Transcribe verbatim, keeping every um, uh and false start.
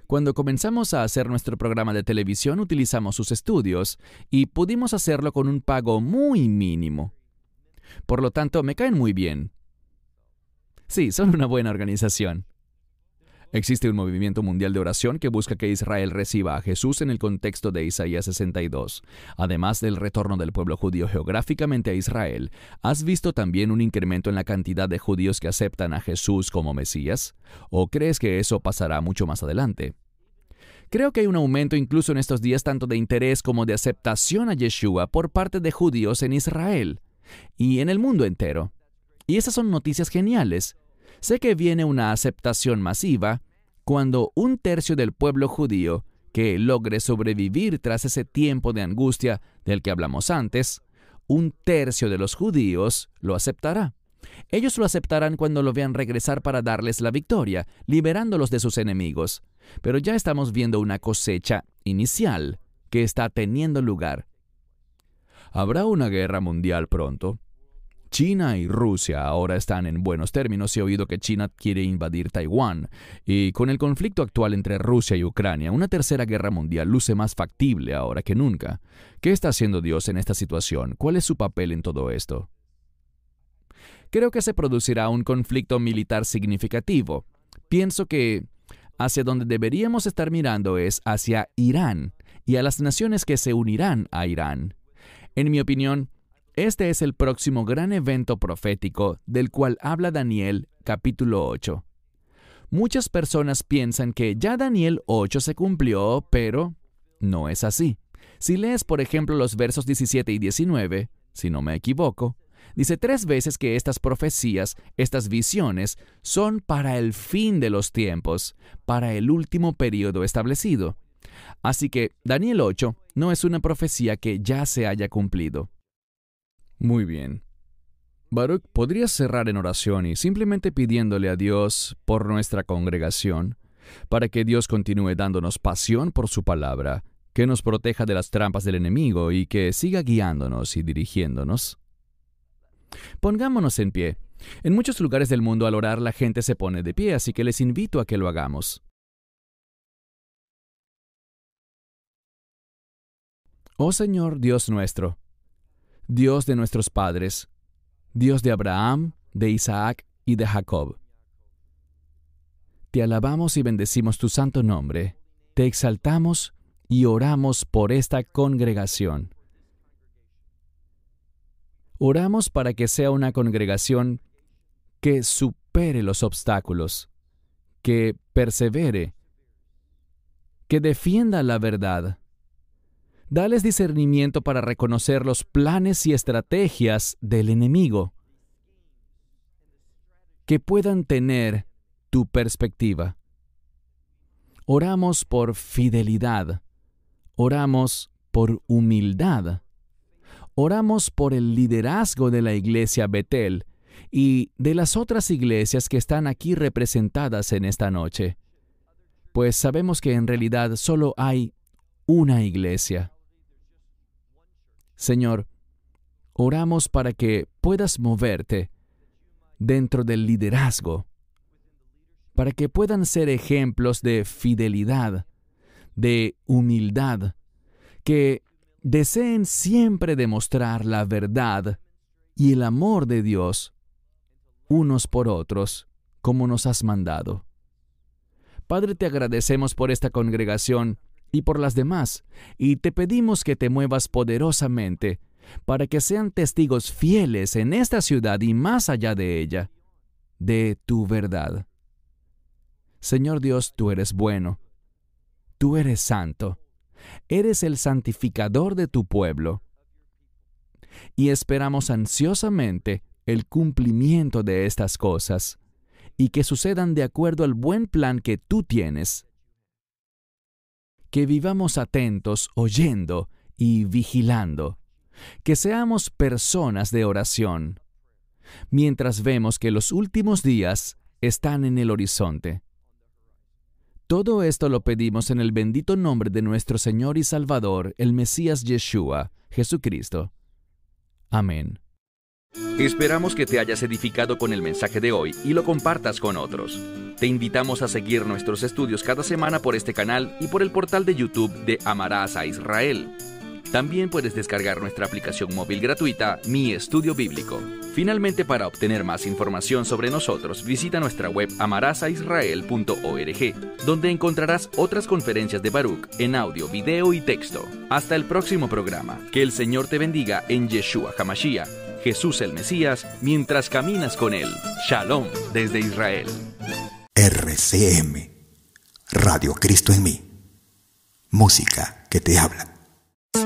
Cuando comenzamos a hacer nuestro programa de televisión, utilizamos sus estudios y pudimos hacerlo con un pago muy mínimo. Por lo tanto, me caen muy bien. Sí, son una buena organización. Existe un movimiento mundial de oración que busca que Israel reciba a Jesús en el contexto de Isaías sesenta y dos. Además del retorno del pueblo judío geográficamente a Israel, ¿has visto también un incremento en la cantidad de judíos que aceptan a Jesús como Mesías? ¿O crees que eso pasará mucho más adelante? Creo que hay un aumento incluso en estos días tanto de interés como de aceptación a Yeshua por parte de judíos en Israel y en el mundo entero. Y esas son noticias geniales. Sé que viene una aceptación masiva cuando un tercio del pueblo judío que logre sobrevivir tras ese tiempo de angustia del que hablamos antes, un tercio de los judíos lo aceptará. Ellos lo aceptarán cuando lo vean regresar para darles la victoria, liberándolos de sus enemigos. Pero ya estamos viendo una cosecha inicial que está teniendo lugar. ¿Habrá una guerra mundial pronto? China y Rusia ahora están en buenos términos y he oído que China quiere invadir Taiwán. Y con el conflicto actual entre Rusia y Ucrania, una tercera guerra mundial luce más factible ahora que nunca. ¿Qué está haciendo Dios en esta situación? ¿Cuál es su papel en todo esto? Creo que se producirá un conflicto militar significativo. Pienso que hacia donde deberíamos estar mirando es hacia Irán y a las naciones que se unirán a Irán. En mi opinión, este es el próximo gran evento profético del cual habla Daniel capítulo ocho. Muchas personas piensan que ya Daniel ocho se cumplió, pero no es así. Si lees, por ejemplo, los versos diecisiete y diecinueve, si no me equivoco, dice tres veces que estas profecías, estas visiones, son para el fin de los tiempos, para el último período establecido. Así que Daniel ocho no es una profecía que ya se haya cumplido. Muy bien. Baruch, ¿podrías cerrar en oración y simplemente pidiéndole a Dios por nuestra congregación, para que Dios continúe dándonos pasión por su palabra, que nos proteja de las trampas del enemigo y que siga guiándonos y dirigiéndonos? Pongámonos en pie. En muchos lugares del mundo al orar la gente se pone de pie, así que les invito a que lo hagamos. Oh Señor Dios nuestro, Dios de nuestros padres, Dios de Abraham, de Isaac y de Jacob. Te alabamos y bendecimos tu santo nombre, te exaltamos y oramos por esta congregación. Oramos para que sea una congregación que supere los obstáculos, que persevere, que defienda la verdad. Dales discernimiento para reconocer los planes y estrategias del enemigo, que puedan tener tu perspectiva. Oramos por fidelidad, oramos por humildad, oramos por el liderazgo de la iglesia Betel y de las otras iglesias que están aquí representadas en esta noche, pues sabemos que en realidad solo hay una iglesia. Señor, oramos para que puedas moverte dentro del liderazgo, para que puedan ser ejemplos de fidelidad, de humildad, que deseen siempre demostrar la verdad y el amor de Dios unos por otros, como nos has mandado. Padre, te agradecemos por esta congregación y por las demás, y te pedimos que te muevas poderosamente para que sean testigos fieles en esta ciudad y más allá de ella, de tu verdad. Señor Dios, tú eres bueno, tú eres santo, eres el santificador de tu pueblo, y esperamos ansiosamente el cumplimiento de estas cosas, y que sucedan de acuerdo al buen plan que tú tienes. Que vivamos atentos, oyendo y vigilando. Que seamos personas de oración, mientras vemos que los últimos días están en el horizonte. Todo esto lo pedimos en el bendito nombre de nuestro Señor y Salvador, el Mesías Yeshua, Jesucristo. Amén. Esperamos que te hayas edificado con el mensaje de hoy y lo compartas con otros. Te invitamos a seguir nuestros estudios cada semana por este canal y por el portal de YouTube de Amarás a Israel. También puedes descargar nuestra aplicación móvil gratuita, Mi Estudio Bíblico. Finalmente, para obtener más información sobre nosotros, visita nuestra web amarás a israel punto org, donde encontrarás otras conferencias de Baruch en audio, video y texto. Hasta el próximo programa. Que el Señor te bendiga en Yeshua HaMashiach, Jesús el Mesías, mientras caminas con Él. Shalom desde Israel. R C M, Radio Cristo en mí. Música que te habla.